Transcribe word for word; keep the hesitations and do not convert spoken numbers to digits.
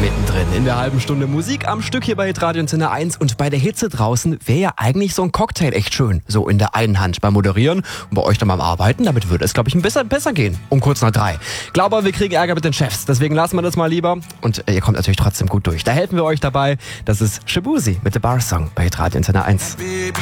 mittendrin in der halben Stunde Musik am Stück hier bei Radio Antenne eins. Und bei der Hitze draußen wäre ja eigentlich so ein Cocktail echt schön. So in der einen Hand beim Moderieren und bei euch dann beim Arbeiten. Damit würde es, glaube ich, ein bisschen besser gehen. Um kurz nach drei. Glaube aber, wir kriegen Ärger mit den Chefs. Deswegen lassen wir das mal lieber. Und ihr kommt natürlich trotzdem gut durch. Da helfen wir euch dabei. Das ist Shaboozey mit The Bar Song bei Radio Antenne eins. Baby,